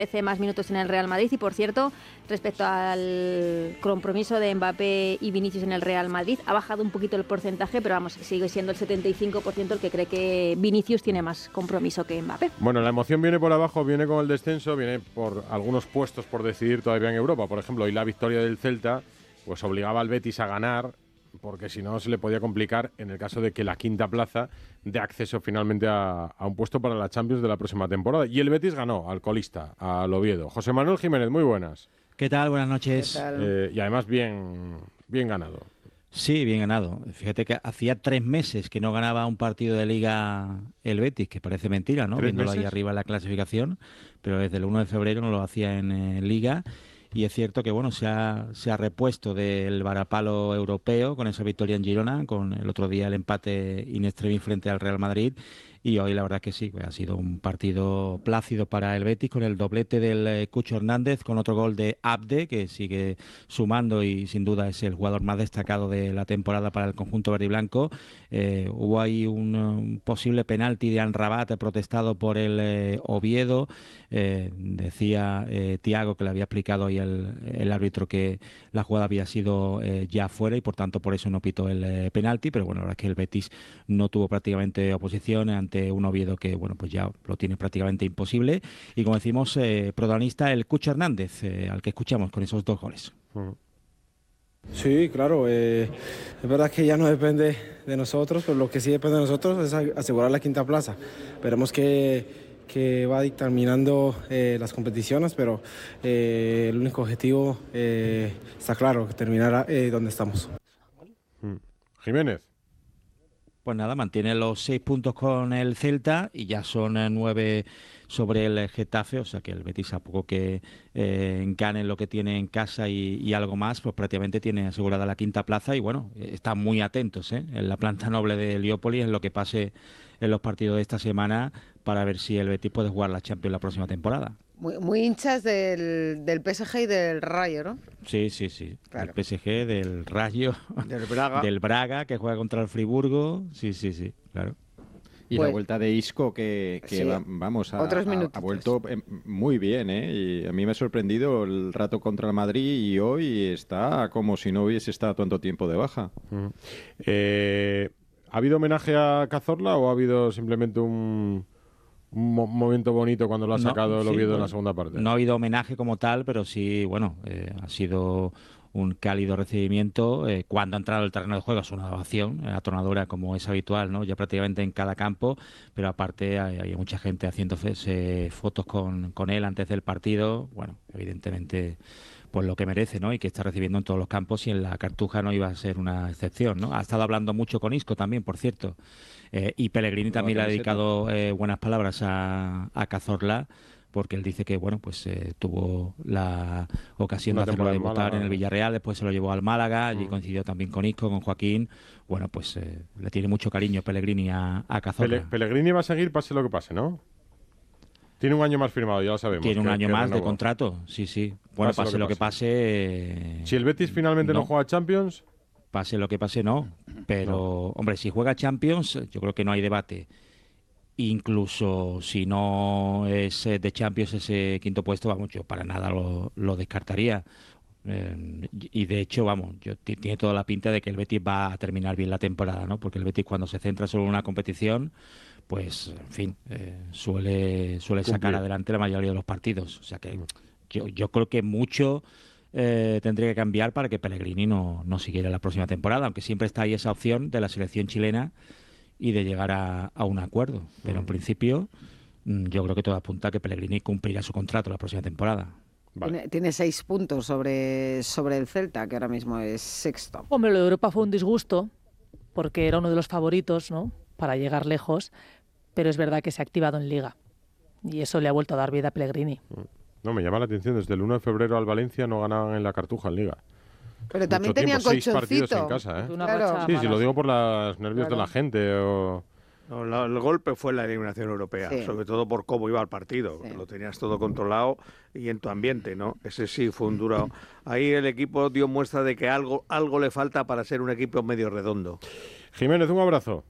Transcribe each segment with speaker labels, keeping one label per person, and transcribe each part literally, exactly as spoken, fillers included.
Speaker 1: merece más minutos en el Real Madrid. Y por cierto, respecto al compromiso de Mbappé y Vinicius en el Real Madrid, ha bajado un poquito el porcentaje, pero vamos, sigue siendo el setenta y cinco por ciento el que cree que Vinicius tiene más compromiso que Mbappé.
Speaker 2: Bueno, la emoción viene por abajo, viene con el descenso, viene por algunos puestos por decidir todavía en Europa. Por ejemplo, hoy la victoria del Celta pues obligaba al Betis a ganar, porque si no se le podía complicar en el caso de que la quinta plaza dé acceso finalmente a, a un puesto para la Champions de la próxima temporada. Y el Betis ganó al colista, al Oviedo. José Manuel Jiménez, muy buenas.
Speaker 3: ¿Qué tal? Buenas noches.
Speaker 2: Eh, y además bien, bien ganado.
Speaker 3: Sí, bien ganado. Fíjate que hacía tres meses que no ganaba un partido de Liga el Betis, que parece mentira, ¿no? Viéndolo ahí arriba en la clasificación, pero desde el uno de febrero no lo hacía en eh, Liga. Y es cierto que bueno, se ha, se ha repuesto del varapalo europeo con esa victoria en Girona, con el otro día el empate in extremis frente al Real Madrid. Y hoy la verdad que sí, ha sido un partido plácido para el Betis, con el doblete del eh, Cucho Hernández, con otro gol de Abde, que sigue sumando y sin duda es el jugador más destacado de la temporada para el conjunto verde y blanco. Eh, hubo ahí un, un posible penalti de Amrabat protestado por el eh, Oviedo. Eh, decía eh, Thiago, que le había explicado ahí el, el árbitro, que la jugada había sido eh, ya fuera y por tanto por eso no pitó el eh, penalti, pero bueno, la verdad es que el Betis no tuvo prácticamente oposición ante un Oviedo que bueno, pues ya lo tiene prácticamente imposible. Y como decimos, eh, protagonista el Cucho Hernández, eh, al que escuchamos con esos dos goles.
Speaker 2: Uh-huh.
Speaker 4: Sí, claro, eh, es verdad que ya no depende de nosotros, pero lo que sí depende de nosotros es asegurar la quinta plaza. Esperemos que, que va dictaminando eh, las competiciones, pero eh, el único objetivo eh, está claro, terminar eh, donde estamos.
Speaker 2: Uh-huh. Jiménez.
Speaker 3: Pues nada, mantiene los seis puntos con el Celta y ya son eh, nueve sobre el Getafe, o sea que el Betis, a poco que eh, gane lo que tiene en casa y, y algo más, pues prácticamente tiene asegurada la quinta plaza y bueno, están muy atentos ¿eh? en la planta noble de Heliópolis en lo que pase en los partidos de esta semana para ver si el Betis puede jugar la Champions la próxima temporada.
Speaker 5: Muy, muy hinchas del, del P S G y del Rayo, ¿no?
Speaker 3: Sí, sí, sí.
Speaker 5: Claro.
Speaker 3: Del P S G, del Rayo,
Speaker 6: del Braga.
Speaker 3: del Braga, que juega contra el Friburgo. Sí, sí, sí, claro.
Speaker 6: Y
Speaker 5: pues,
Speaker 6: la vuelta de Isco, que, que
Speaker 5: sí,
Speaker 6: va, vamos, ha,
Speaker 5: otros
Speaker 6: ha, ha vuelto muy bien, ¿eh? Y a mí me ha sorprendido el rato contra el Madrid y hoy está como si no hubiese estado tanto tiempo de baja.
Speaker 2: Uh-huh. Eh, ¿Ha habido homenaje a Cazorla o ha habido simplemente un... un mo- momento bonito cuando lo ha sacado no, el Oviedo sí, bueno, en la segunda parte?
Speaker 3: No ha habido homenaje como tal, pero sí, bueno, eh, ha sido un cálido recibimiento. Eh, cuando ha entrado al terreno de juego es una ovación eh, atronadora, como es habitual, ¿no? Ya prácticamente en cada campo, pero aparte hay, hay mucha gente haciendo eh, fotos con, con él antes del partido. Bueno, evidentemente pues lo que merece, ¿no? Y que está recibiendo en todos los campos, y en la Cartuja no iba a ser una excepción, ¿no? Ha estado hablando mucho con Isco también, por cierto. Eh, y Pellegrini también le ha dedicado eh, buenas palabras a, a Cazorla, porque él dice que bueno, pues eh, tuvo la ocasión Una de hacerlo debutar en el Villarreal, después se lo llevó al Málaga, allí mm. coincidió también con Isco, con Joaquín. Bueno, pues eh, le tiene mucho cariño Pellegrini a, a Cazorla.
Speaker 2: Pele- Pellegrini va a seguir pase lo que pase, ¿no? Tiene un año más firmado, ya lo sabemos.
Speaker 3: Tiene un
Speaker 2: que,
Speaker 3: año
Speaker 2: que
Speaker 3: más
Speaker 2: renovó.
Speaker 3: de contrato, sí, sí. Bueno, pase, pase lo que pase. Lo que pase
Speaker 2: si el Betis finalmente no, no juega Champions...
Speaker 3: Pase lo que pase, no. Pero, no. hombre, si juega Champions, yo creo que no hay debate. Incluso si no es de Champions ese quinto puesto, vamos, yo para nada lo, lo descartaría. Eh, y de hecho, vamos, yo, tiene toda la pinta de que el Betis va a terminar bien la temporada, ¿no? Porque el Betis, cuando se centra solo en una competición, pues, en fin, eh, suele, suele sacar adelante la mayoría de los partidos. O sea que yo, yo creo que mucho... Eh, tendría que cambiar para que Pellegrini no, no siguiera la próxima temporada, aunque siempre está ahí esa opción de la selección chilena y de llegar a, a un acuerdo. Pero en principio yo creo que todo apunta a que Pellegrini cumplirá su contrato la próxima temporada.
Speaker 5: Vale. Tiene, tiene seis puntos sobre, sobre el Celta, que ahora mismo es sexto.
Speaker 7: Hombre, lo de Europa fue un disgusto, porque era uno de los favoritos, ¿no?, para llegar lejos, pero es verdad que se ha activado en Liga y eso le ha vuelto a dar vida a Pellegrini.
Speaker 2: No, me llama la atención, desde el uno de febrero al Valencia no ganaban en la Cartuja en Liga.
Speaker 5: Pero también
Speaker 2: Mucho
Speaker 5: tenían
Speaker 2: tiempo, seis
Speaker 5: colchoncito.
Speaker 2: partidos en casa, ¿eh?
Speaker 5: Claro.
Speaker 2: Sí, sí, lo digo por los nervios claro. de la gente. O...
Speaker 8: No, la, el golpe fue la eliminación europea, sí. sobre todo por cómo iba el partido. Sí. Lo tenías todo controlado y en tu ambiente, ¿no? Ese sí fue un duro. Ahí el equipo dio muestra de que algo, algo le falta para ser un equipo medio redondo.
Speaker 2: Jiménez, un abrazo.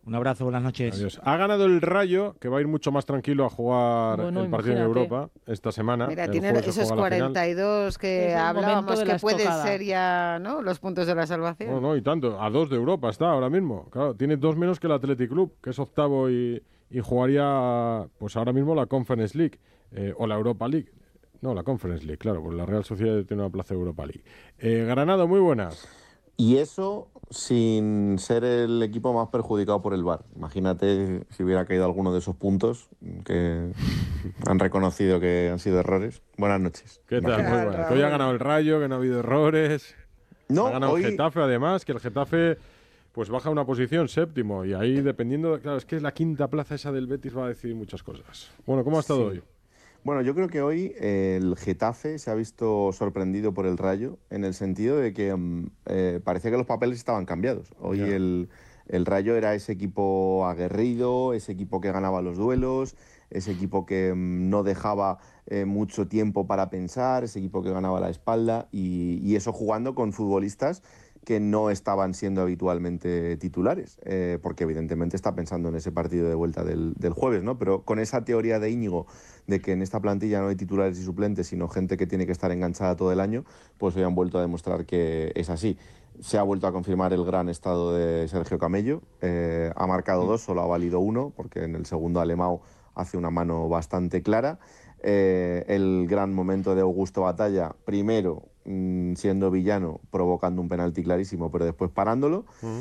Speaker 3: Un abrazo, buenas noches.
Speaker 2: Adiós. Ha ganado el Rayo, que va a ir mucho más tranquilo a jugar
Speaker 7: bueno,
Speaker 2: el partido
Speaker 7: imagínate.
Speaker 2: en Europa esta semana.
Speaker 5: Mira, tiene esos cuarenta y dos que hablábamos que pueden ser ya, ¿no?, los puntos de la salvación.
Speaker 2: No, no, y tanto. A dos de Europa está ahora mismo. Claro, tiene dos menos que el Athletic Club, que es octavo y, y jugaría, pues ahora mismo la Conference League eh, o la Europa League. No, la Conference League, claro, porque la Real Sociedad tiene una plaza de Europa League. Eh, Granado, muy buenas.
Speaker 9: Y eso sin ser el equipo más perjudicado por el V A R. Imagínate si hubiera caído alguno de esos puntos que han reconocido que han sido errores. Buenas noches.
Speaker 2: ¿Qué tal? Muy buenas. Que hoy ha ganado el Rayo, que no ha habido errores.
Speaker 9: No,
Speaker 2: ha ganado
Speaker 9: hoy...
Speaker 2: el Getafe, además, que el Getafe pues baja una posición, séptimo. Y ahí, dependiendo, claro, es que la quinta plaza esa del Betis va a decidir muchas cosas. Bueno, ¿cómo ha estado sí. hoy?
Speaker 9: Bueno, yo creo que hoy eh, el Getafe se ha visto sorprendido por el Rayo en el sentido de que eh, parecía que los papeles estaban cambiados. Hoy yeah. el, el Rayo era ese equipo aguerrido, ese equipo que ganaba los duelos, ese equipo que um, no dejaba eh, mucho tiempo para pensar, ese equipo que ganaba la espalda y, y eso jugando con futbolistas que no estaban siendo habitualmente titulares, eh, porque evidentemente está pensando en ese partido de vuelta del, del jueves, ¿no? Pero con esa teoría de Íñigo de que en esta plantilla no hay titulares y suplentes, sino gente que tiene que estar enganchada todo el año, pues hoy han vuelto a demostrar que es así. Se ha vuelto a confirmar el gran estado de Sergio Camello, eh, ha marcado dos, solo ha valido uno, porque en el segundo Alemão hace una mano bastante clara. Eh, el gran momento de Augusto Batalla, primero mmm, siendo villano, provocando un penalti clarísimo, pero después parándolo. Uh-huh.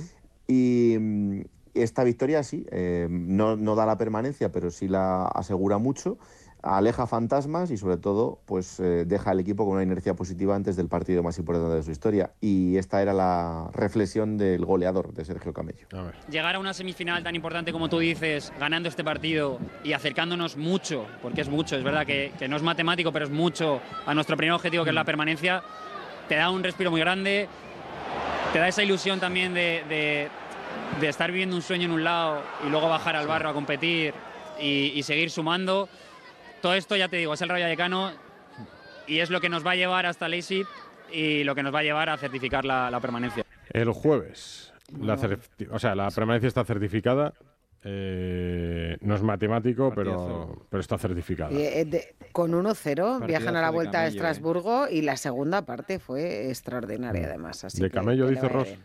Speaker 9: Y mmm, esta victoria sí, eh, no, no da la permanencia, pero sí la asegura mucho, aleja fantasmas y sobre todo pues eh, deja al equipo con una inercia positiva antes del partido más importante de su historia. Y esta era la reflexión del goleador de Sergio Camello.
Speaker 10: A ver. Llegar a una semifinal tan importante como tú dices, ganando este partido y acercándonos mucho, porque es mucho, es verdad que, que no es matemático, pero es mucho a nuestro primer objetivo, que es la permanencia, te da un respiro muy grande, te da esa ilusión también de, de, de estar viviendo un sueño en un lado y luego bajar al barro a competir y, y seguir sumando. Todo esto, ya te digo, es el Rayo Vallecano y es lo que nos va a llevar hasta Leipzig y lo que nos va a llevar a certificar la, la permanencia.
Speaker 2: El jueves, la o sea, la permanencia está certificada. Eh, no es matemático, pero, pero está certificada.
Speaker 5: Eh, de, con uno cero viajan a la vuelta a Estrasburgo, eh. y la segunda parte fue extraordinaria, además. Así
Speaker 2: de
Speaker 5: que,
Speaker 2: Camello,
Speaker 5: que
Speaker 2: dice Ross.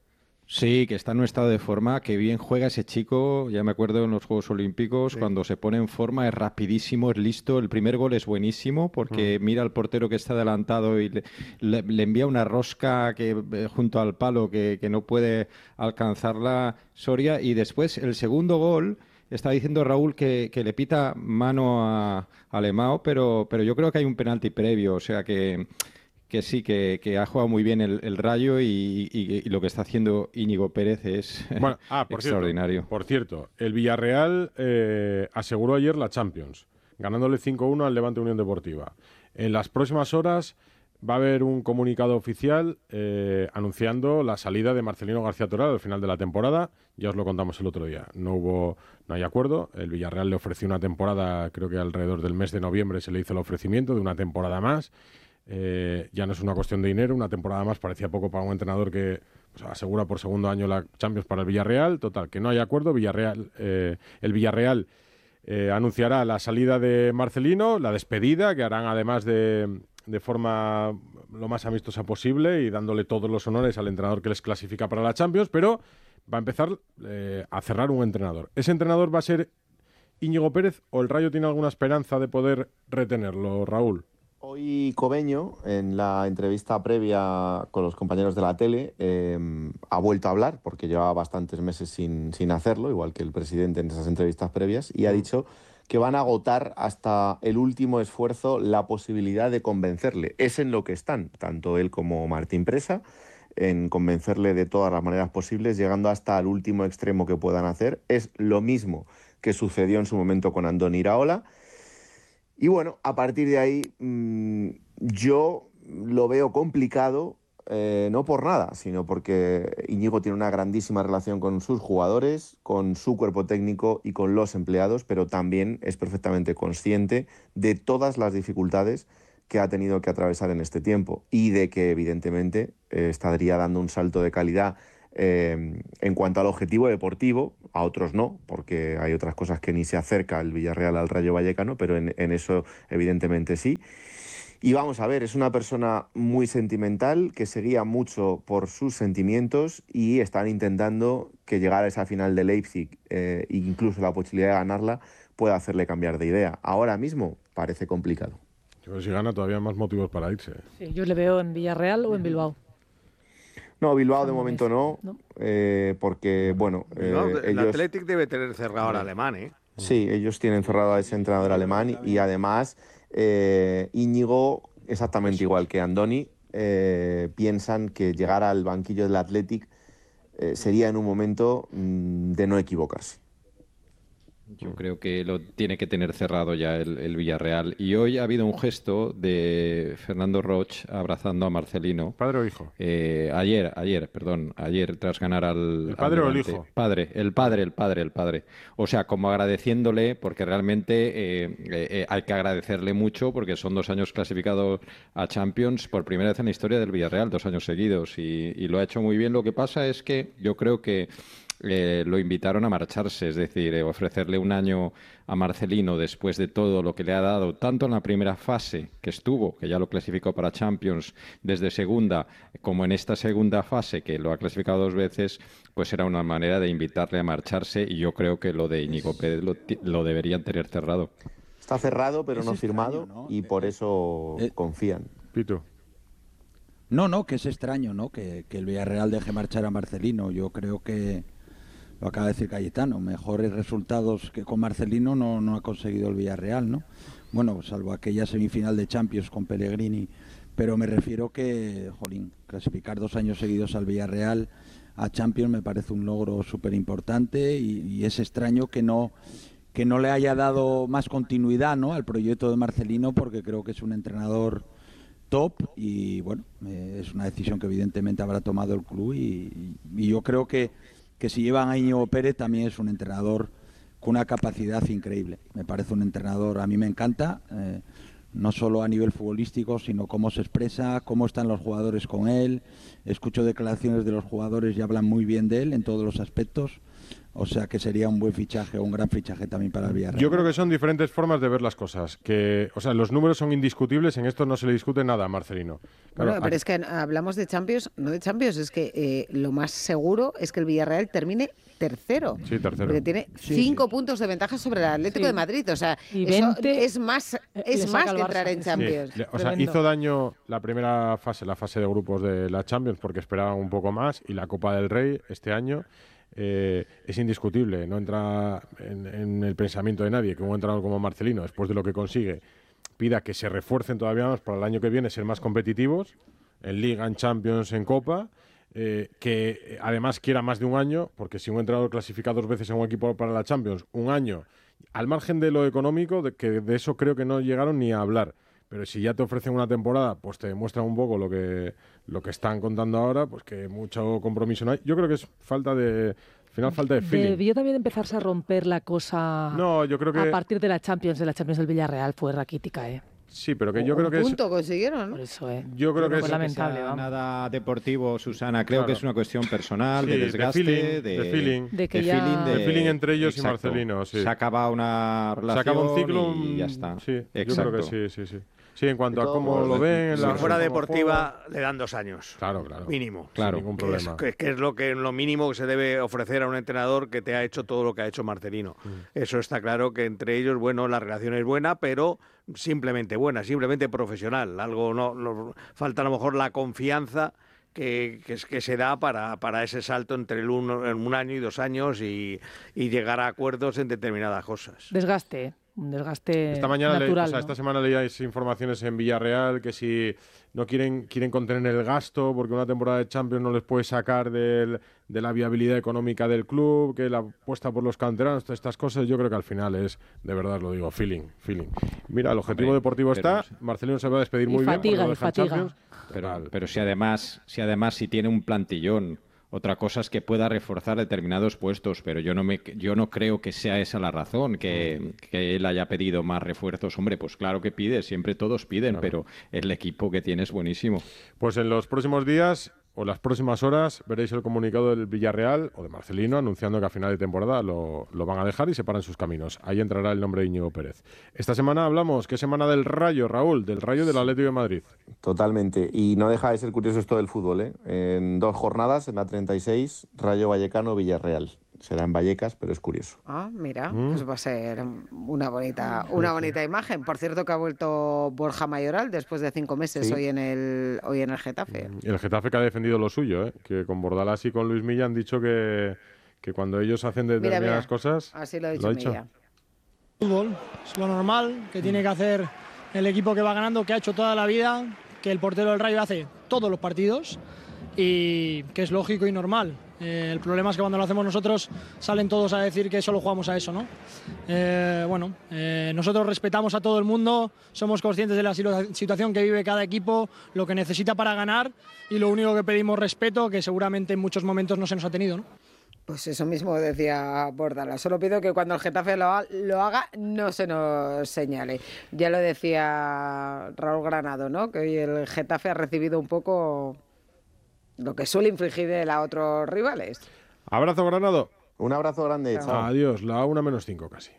Speaker 6: Sí, que está en un estado de forma, que bien juega ese chico, ya me acuerdo en los Juegos Olímpicos, sí. Cuando se pone en forma es rapidísimo, es listo, el primer gol es buenísimo porque mm. mira al portero que está adelantado y le, le, le envía una rosca que eh, junto al palo que, que no puede alcanzarla Soria, y después el segundo gol, está diciendo Raúl que, que le pita mano a, a Alemão, pero, pero yo creo que hay un penalti previo, o sea que... que sí, que, que ha jugado muy bien el, el Rayo y, y, y lo que está haciendo Íñigo Pérez es bueno, ah, por extraordinario.
Speaker 2: Cierto, por cierto, el Villarreal eh, aseguró ayer la Champions, ganándole cinco uno al Levante Unión Deportiva. En las próximas horas va a haber un comunicado oficial eh, anunciando la salida de Marcelino García Toral al final de la temporada. Ya os lo contamos el otro día. No hubo, no hay acuerdo. El Villarreal le ofreció una temporada, creo que alrededor del mes de noviembre se le hizo el ofrecimiento de una temporada más. Eh, ya no es una cuestión de dinero, una temporada más parecía poco para un entrenador que pues, asegura por segundo año la Champions para el Villarreal. Total, que no hay acuerdo. Villarreal, eh, el Villarreal eh, anunciará la salida de Marcelino, la despedida, que harán además de, de forma lo más amistosa posible y dándole todos los honores al entrenador que les clasifica para la Champions, pero va a empezar eh, a cerrar un entrenador. ¿Ese entrenador va a ser Íñigo Pérez o el Rayo tiene alguna esperanza de poder retenerlo, Raúl?
Speaker 9: Hoy Cobeño, en la entrevista previa con los compañeros de la tele, eh, ha vuelto a hablar, porque llevaba bastantes meses sin, sin hacerlo, igual que el presidente en esas entrevistas previas, y ha dicho que van a agotar hasta el último esfuerzo la posibilidad de convencerle. Es en lo que están, tanto él como Martín Presa, en convencerle de todas las maneras posibles, llegando hasta el último extremo que puedan hacer. Es lo mismo que sucedió en su momento con Andoni Iraola. Y bueno, a partir de ahí mmm, yo lo veo complicado, eh, no por nada, sino porque Íñigo tiene una grandísima relación con sus jugadores, con su cuerpo técnico y con los empleados, pero también es perfectamente consciente de todas las dificultades que ha tenido que atravesar en este tiempo y de que evidentemente eh, estaría dando un salto de calidad Eh, en cuanto al objetivo deportivo, a otros no, porque hay otras cosas que ni se acerca el Villarreal al Rayo Vallecano, pero en, en eso evidentemente sí. Y vamos a ver, es una persona muy sentimental, que se guía mucho por sus sentimientos y están intentando que llegar a esa final de Leipzig, eh, e incluso la posibilidad de ganarla, pueda hacerle cambiar de idea. Ahora mismo parece complicado.
Speaker 2: Yo creo que si gana todavía hay más motivos para irse.
Speaker 7: Sí, yo le veo en Villarreal o en Bilbao.
Speaker 9: No, Bilbao de momento no, ¿no? Eh, porque, bueno...
Speaker 8: Bilbao,
Speaker 9: eh,
Speaker 8: el
Speaker 9: ellos...
Speaker 8: Athletic debe tener cerrado al alemán, ¿eh?
Speaker 9: Sí, ellos tienen cerrado a ese entrenador alemán y además eh, Íñigo, exactamente igual que Andoni, eh, piensan que llegar al banquillo del Athletic eh, sería en un momento mmm, de no equivocarse.
Speaker 6: Yo creo que lo tiene que tener cerrado ya el, el Villarreal. Y hoy ha habido un gesto de Fernando Roch abrazando a Marcelino.
Speaker 2: ¿Padre o hijo?
Speaker 6: Eh, ayer, ayer, perdón, ayer tras ganar al...
Speaker 2: ¿El padre
Speaker 6: al
Speaker 2: o el hijo?
Speaker 6: Padre, el padre, el padre, el padre. O sea, como agradeciéndole, porque realmente eh, eh, hay que agradecerle mucho, porque son dos años clasificados a Champions por primera vez en la historia del Villarreal, dos años seguidos, y, y lo ha hecho muy bien. Lo que pasa es que yo creo que Eh, lo invitaron a marcharse, es decir, eh, ofrecerle un año a Marcelino después de todo lo que le ha dado, tanto en la primera fase que estuvo, que ya lo clasificó para Champions desde segunda, como en esta segunda fase, que lo ha clasificado dos veces, pues era una manera de invitarle a marcharse, y yo creo que lo de Íñigo Pérez lo, lo deberían tener cerrado.
Speaker 9: Está cerrado, pero
Speaker 11: es
Speaker 9: no
Speaker 11: extraño,
Speaker 9: firmado,
Speaker 11: ¿no?
Speaker 9: y por eso eh, confían.
Speaker 2: Pito.
Speaker 11: No, no, que es extraño, ¿no? Que, que el Villarreal deje marchar a Marcelino. Yo creo que lo acaba de decir Cayetano, mejores resultados que con Marcelino no, no ha conseguido el Villarreal, ¿no? Bueno, salvo aquella semifinal de Champions con Pellegrini, pero me refiero que, jolín, clasificar dos años seguidos al Villarreal a Champions me parece un logro súper importante y, y es extraño que no, que no le haya dado más continuidad, ¿no?, al proyecto de Marcelino, porque creo que es un entrenador top y, bueno, eh, es una decisión que evidentemente habrá tomado el club y, y yo creo que que si llevan a Íñigo Pérez también es un entrenador con una capacidad increíble. Me parece un entrenador, a mí me encanta, eh, no solo a nivel futbolístico, sino cómo se expresa, cómo están los jugadores con él. Escucho declaraciones de los jugadores y hablan muy bien de él en todos los aspectos. O sea que sería un buen fichaje, un gran fichaje también para el Villarreal.
Speaker 2: Yo creo que son diferentes formas de ver las cosas. Que, o sea, los números son indiscutibles, en esto no se le discute nada a Marcelino.
Speaker 5: Claro, bueno, pero es que hablamos de Champions, no de Champions, es que eh, lo más seguro es que el Villarreal termine tercero.
Speaker 2: Sí, tercero.
Speaker 5: Porque tiene
Speaker 11: sí,
Speaker 5: cinco
Speaker 11: sí.
Speaker 5: puntos de ventaja sobre el Atlético
Speaker 7: sí.
Speaker 5: de Madrid. O sea,
Speaker 7: y
Speaker 5: eso
Speaker 7: veinte,
Speaker 5: es más, es más que entrar en Champions.
Speaker 2: Sí. O sea, hizo daño la primera fase, la fase de grupos de la Champions, porque esperaban un poco más, y la Copa del Rey este año. Eh, es indiscutible, no entra en, en el pensamiento de nadie que un entrenador como Marcelino, después de lo que consigue, pida que se refuercen todavía más para el año que viene, ser más competitivos en Liga, en Champions, en Copa, eh, que además quiera más de un año, porque si un entrenador clasifica dos veces en un equipo para la Champions, un año, al margen de lo económico, de que de eso creo que no llegaron ni a hablar. Pero si ya te ofrecen una temporada, pues te demuestran un poco lo que lo que están contando ahora, pues que mucho compromiso no hay. Yo creo que es falta de, al final falta de feeling.
Speaker 7: Debió también empezarse a romper la cosa
Speaker 2: no, yo creo que...
Speaker 7: a partir de la Champions, de la Champions del Villarreal, fue raquítica, ¿eh?
Speaker 2: Sí, pero que yo
Speaker 5: un
Speaker 2: creo que
Speaker 5: punto
Speaker 2: es...
Speaker 5: consiguieron, ¿no?
Speaker 7: Por eso, ¿eh?
Speaker 2: Yo creo
Speaker 7: no
Speaker 2: que
Speaker 7: fue
Speaker 2: es
Speaker 7: lamentable,
Speaker 6: vamos. Nada deportivo, Susana. Creo claro. que es una cuestión personal,
Speaker 2: sí,
Speaker 6: de desgaste,
Speaker 2: de feeling,
Speaker 6: de,
Speaker 2: de feeling,
Speaker 7: de, que
Speaker 6: de,
Speaker 7: ya...
Speaker 6: feeling, de,
Speaker 2: de feeling entre ellos
Speaker 6: exacto.
Speaker 2: y Marcelino. Sí.
Speaker 6: Se acaba una relación
Speaker 2: se acaba un ciclo
Speaker 6: y ya está.
Speaker 2: Sí,
Speaker 6: exacto.
Speaker 2: yo creo que sí, sí, sí. Sí, en cuanto a cómo lo ven...
Speaker 8: Si
Speaker 2: la,
Speaker 8: fuera
Speaker 2: como
Speaker 8: deportiva,
Speaker 2: juego.
Speaker 8: le dan dos años.
Speaker 2: Claro, claro.
Speaker 8: Mínimo.
Speaker 6: Claro.
Speaker 2: Sin ningún
Speaker 8: que
Speaker 2: problema.
Speaker 8: Es, que, que es lo que lo mínimo que se debe ofrecer a un entrenador que te ha hecho todo lo que ha hecho Marcelino. Mm. Eso está claro, que entre ellos, bueno, la relación es buena, pero simplemente buena, simplemente profesional. Algo no, no falta a lo mejor la confianza que, que, que se da para, para ese salto entre el uno, en un año y dos años y, y llegar a acuerdos en determinadas cosas.
Speaker 7: Desgaste. Un desgaste
Speaker 2: esta mañana
Speaker 7: natural,
Speaker 2: le, o sea,
Speaker 7: ¿no?
Speaker 2: Esta semana leíais informaciones en Villarreal que si no quieren quieren contener el gasto porque una temporada de Champions no les puede sacar del, de la viabilidad económica del club, que la apuesta por los canteranos, todas estas cosas, yo creo que al final es, de verdad lo digo, feeling, feeling. Mira, el objetivo Hombre, deportivo está, Marcelino se va a despedir muy
Speaker 7: fatiga,
Speaker 2: bien.
Speaker 7: Y fatiga,
Speaker 6: pero, pero si además, si además si tiene un plantillón. Otra cosa es que pueda reforzar determinados puestos, pero yo no me, yo no creo que sea esa la razón, que, que él haya pedido más refuerzos. Hombre, pues claro que pide, siempre todos piden, claro. Pero el equipo que tiene es buenísimo.
Speaker 2: Pues en los próximos días o en las próximas horas veréis el comunicado del Villarreal o de Marcelino anunciando que a final de temporada lo, lo van a dejar y se paran sus caminos. Ahí entrará el nombre de Íñigo Pérez. Esta semana hablamos, ¿qué semana del Rayo, Raúl? Del Rayo del Atlético de Madrid.
Speaker 9: Totalmente. Y no deja de ser curioso esto del fútbol, ¿eh? En dos jornadas, en la treinta y seis, Rayo Vallecano, Villarreal. Será en Vallecas, pero es curioso.
Speaker 5: Ah, mira,
Speaker 2: Mm.
Speaker 5: pues va a ser una bonita, una bonita imagen. Por cierto que ha vuelto Borja Mayoral después de cinco meses
Speaker 9: Sí.
Speaker 5: hoy en el hoy en el Getafe.
Speaker 2: Y el Getafe que ha defendido lo suyo, ¿eh? Que con Bordalás y con Luis Milla han dicho que, que cuando ellos hacen determinadas
Speaker 5: Mira, mira,
Speaker 2: cosas...
Speaker 5: así lo ha dicho,
Speaker 2: ¿lo ha dicho?
Speaker 5: Milla.
Speaker 12: Fútbol es lo normal que tiene que hacer el equipo que va ganando, que ha hecho toda la vida, que el portero del Rayo hace todos los partidos y que es lógico y normal. Eh, el problema es que cuando lo hacemos nosotros salen todos a decir que solo jugamos a eso, ¿no? Eh, bueno, eh, nosotros respetamos a todo el mundo, somos conscientes de la situación que vive cada equipo, lo que necesita para ganar y lo único que pedimos respeto, que seguramente en muchos momentos no se nos ha tenido, ¿no?
Speaker 5: Pues eso mismo decía Bordalás. Solo pido que cuando el Getafe lo, ha- lo haga no se nos señale. Ya lo decía Raúl Granado, ¿no? Que hoy el Getafe ha recibido un poco lo que suele infligir él a otros rivales.
Speaker 2: Abrazo, Granado.
Speaker 9: Un abrazo grande. Chao.
Speaker 2: Adiós, la una menos cinco casi.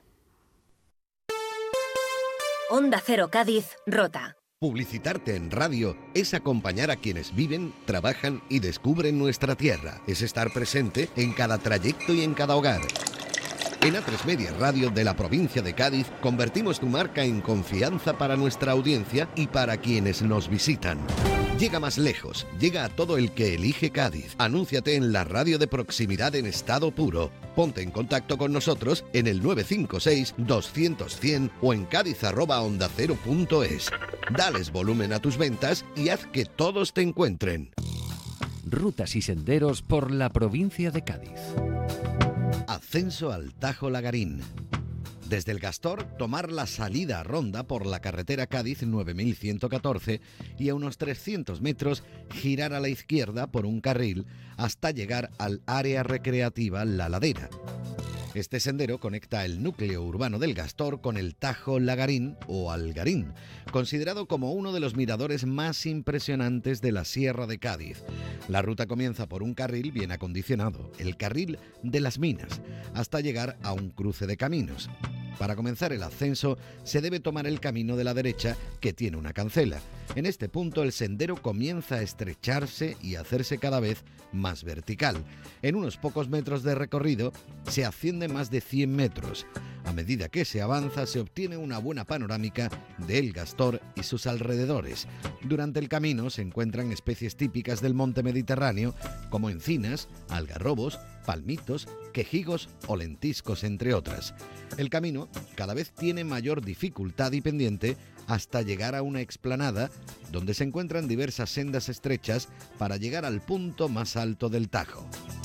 Speaker 13: Onda Cero Cádiz, Rota.
Speaker 14: Publicitarte en radio es acompañar a quienes viven, trabajan y descubren nuestra tierra. Es estar presente en cada trayecto y en cada hogar. En A tres Media Radio de la provincia de Cádiz convertimos tu marca en confianza para nuestra audiencia y para quienes nos visitan. Llega más lejos, llega a todo el que elige Cádiz. Anúnciate en la radio de proximidad en estado puro. Ponte en contacto con nosotros en el nueve cinco seis, doscientos, cien o en cádiz arroba onda cero punto es. Dales volumen a tus ventas y haz que todos te encuentren.
Speaker 15: Rutas y senderos por la provincia de Cádiz.
Speaker 14: Ascenso al Tajo Lagarín. Desde el Gastor, tomar la salida a Ronda por la carretera Cádiz nueve mil ciento catorce y a unos trescientos metros girar a la izquierda por un carril hasta llegar al área recreativa La Ladera. Este sendero conecta el núcleo urbano del Gastor con el Tajo Lagarín o Algarín, considerado como uno de los miradores más impresionantes de la Sierra de Cádiz. La ruta comienza por un carril bien acondicionado, el carril de las Minas, hasta llegar a un cruce de caminos. Para comenzar el ascenso se debe tomar el camino de la derecha, que tiene una cancela. En este punto el sendero comienza a estrecharse y a hacerse cada vez más vertical. En unos pocos metros de recorrido se asciende más de cien metros. A medida que se avanza se obtiene una buena panorámica del Gastor y sus alrededores. Durante el camino se encuentran especies típicas del monte Mediterráneo como encinas, algarrobos, palmitos, quejigos o lentiscos, entre otras. El camino cada vez tiene mayor dificultad y pendiente hasta llegar a una explanada donde se encuentran diversas sendas estrechas para llegar al punto más alto del Tajo.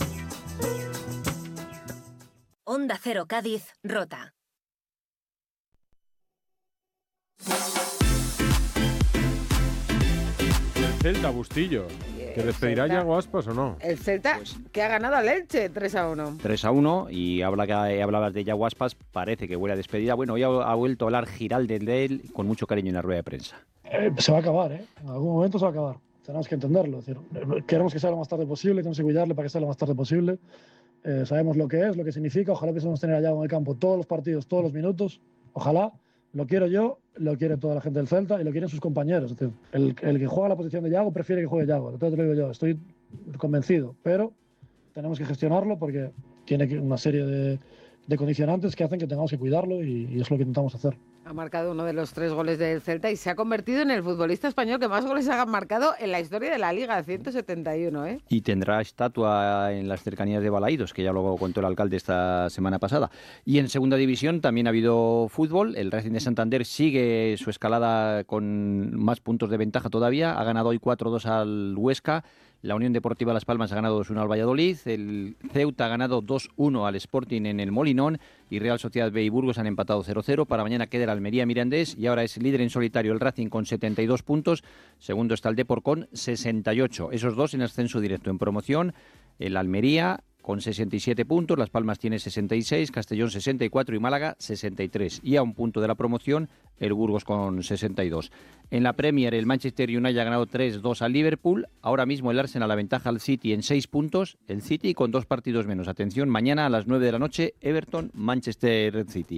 Speaker 13: Onda Cero Cádiz, Rota.
Speaker 2: El Celta, Bustillo. ¿Que despedirá
Speaker 5: Celta.
Speaker 2: ya Yago Aspas o no?
Speaker 5: El Celta que ha ganado al Elche tres a uno.
Speaker 16: tres a uno y habla que hablabas de Yago Aspas, parece que huele a despedida. Bueno, hoy ha, ha vuelto a hablar Giraldes de él con mucho cariño en la rueda de prensa.
Speaker 17: Eh, se va a acabar, ¿eh? En algún momento se va a acabar. Tenemos que entenderlo. Es decir, eh, queremos que sea lo más tarde posible, tenemos que cuidarle para que sea lo más tarde posible. Eh, sabemos lo que es, lo que significa. Ojalá pudiésemos tener a Yago en el campo todos los partidos, todos los minutos. Ojalá. Lo quiero yo, lo quiere toda la gente del Celta y lo quieren sus compañeros. Es decir, el, el que juega la posición de Yago prefiere que juegue Yago. Entonces te lo digo yo, estoy convencido. Pero tenemos que gestionarlo porque tiene que- una serie de, de condicionantes que hacen que tengamos que cuidarlo y, y es lo que intentamos hacer.
Speaker 5: Ha marcado uno de los tres goles del Celta y se ha convertido en el futbolista español que más goles ha marcado en la historia de la Liga, ciento setenta y uno, ¿eh?
Speaker 16: Y tendrá estatua en las cercanías de Balaídos, que ya lo contó el alcalde esta semana pasada. Y en segunda división también ha habido fútbol. El Racing de Santander sigue su escalada con más puntos de ventaja todavía. Ha ganado hoy cuatro dos al Huesca. La Unión Deportiva Las Palmas ha ganado dos uno al Valladolid. El Ceuta ha ganado dos uno al Sporting en el Molinón. Y Real Sociedad B y Burgos han empatado cero cero. Para mañana queda el Almería Mirandés. Y ahora es líder en solitario el Racing con setenta y dos puntos. Segundo está el Depor con sesenta y ocho. Esos dos en ascenso directo. En promoción, el Almería, con sesenta y siete puntos, Las Palmas tiene sesenta y seis, Castellón sesenta y cuatro y Málaga sesenta y tres. Y a un punto de la promoción, el Burgos con sesenta y dos. En la Premier, el Manchester United ha ganado tres dos al Liverpool. Ahora mismo el Arsenal aventaja al City en seis puntos. El City con dos partidos menos. Atención, mañana a las nueve de la noche, Everton, Manchester City.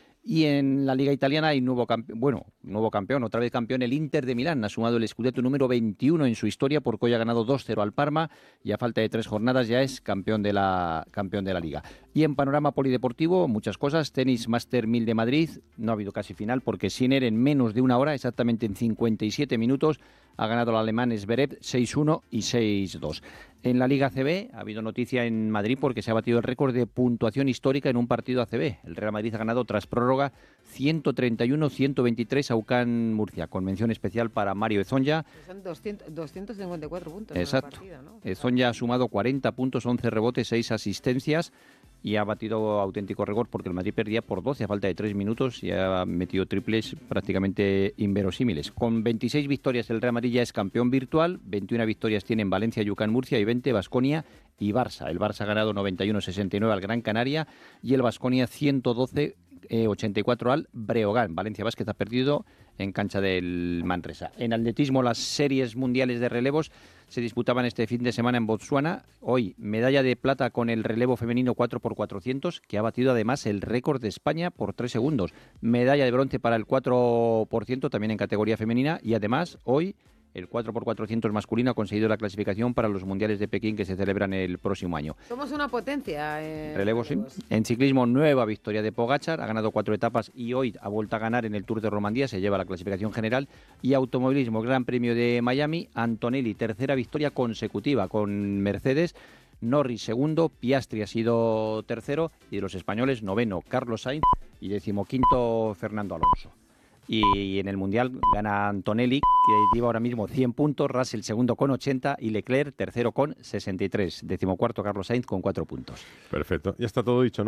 Speaker 16: Y en la Liga Italiana hay nuevo campeón, bueno, nuevo campeón, otra vez campeón, el Inter de Milán. Ha sumado el Scudetto número veintiuno en su historia porque hoy ha ganado dos cero al Parma y a falta de tres jornadas ya es campeón de la, campeón de la Liga. Y en panorama polideportivo, muchas cosas. Tenis Master mil de Madrid, no ha habido casi final porque Sinner en menos de una hora, exactamente en cincuenta y siete minutos, ha ganado el alemán Zverev seis uno y seis dos. En la Liga A C B ha habido noticia en Madrid porque se ha batido el récord de puntuación histórica en un partido A C B. El Real Madrid ha ganado tras prórroga ciento treinta y uno a ciento veintitrés a U C A N Murcia, con mención especial para Mario Ezonja.
Speaker 5: Son doscientos, doscientos cincuenta y cuatro puntos.
Speaker 16: Exacto.
Speaker 5: En el partido, ¿no?
Speaker 16: Ezonja ha sumado cuarenta puntos, once rebotes, seis asistencias y ha batido auténtico récord porque el Madrid perdía por doce a falta de tres minutos y ha metido triples prácticamente inverosímiles. Con veintiséis victorias el Real Madrid ya es campeón virtual, veintiuna victorias tienen Valencia y U C A N Murcia y veinte Baskonia y Barça. El Barça ha ganado noventa y uno a sesenta y nueve al Gran Canaria y el Baskonia ciento doce a ochenta y cuatro al Breogán. Valencia Vázquez ha perdido en cancha del Manresa. En atletismo, las series mundiales de relevos se disputaban este fin de semana en Botsuana. Hoy, medalla de plata con el relevo femenino cuatro por cuatrocientos, que ha batido además el récord de España por tres segundos. Medalla de bronce para el cuatro por ciento, también en categoría femenina. Y además, hoy, el cuatro por cuatrocientos masculino ha conseguido la clasificación para los mundiales de Pekín que se celebran el próximo año.
Speaker 5: Somos una potencia. En
Speaker 16: relevos, sí. En ciclismo, nueva victoria de Pogačar, ha ganado cuatro etapas y hoy ha vuelto a ganar en el Tour de Romandía, se lleva la clasificación general. Y automovilismo, Gran Premio de Miami, Antonelli, tercera victoria consecutiva con Mercedes. Norris segundo, Piastri ha sido tercero y de los españoles noveno Carlos Sainz y decimoquinto Fernando Alonso. Y en el Mundial gana Antonelli, que lleva ahora mismo cien puntos, Russell segundo con ochenta y Leclerc tercero con sesenta y tres, decimocuarto Carlos Sainz con cuatro puntos.
Speaker 2: Perfecto, ya está todo dicho, ¿no?